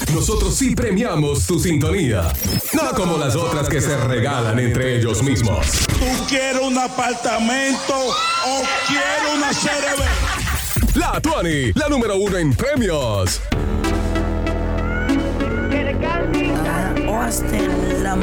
nosotros sí premiamos tu sintonía. No como las otras que se regalan entre ellos mismos. ¿Tú quieres un apartamento o quieres una CRB? La Tuani, la número 1 en premios. Austin, la